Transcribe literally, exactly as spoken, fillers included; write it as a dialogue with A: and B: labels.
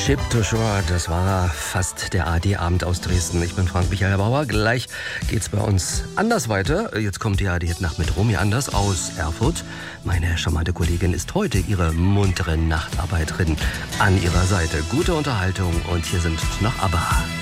A: Ship to Shore, das war fast der A R D-Abend aus Dresden. Ich bin Frank-Michael Bauer. Gleich geht's bei uns anders weiter. Jetzt kommt die A R D-Nacht mit Romy Anders aus Erfurt. Meine charmante Kollegin ist heute ihre muntere Nachtarbeiterin an ihrer Seite. Gute Unterhaltung und hier sind noch ABBA.